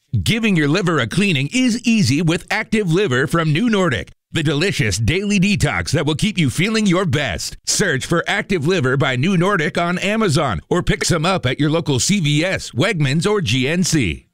Giving your liver a cleaning is easy with Active Liver from New Nordic, the delicious daily detox that will keep you feeling your best. Search for Active Liver by New Nordic on Amazon or pick some up at your local CVS, Wegmans, or GNC.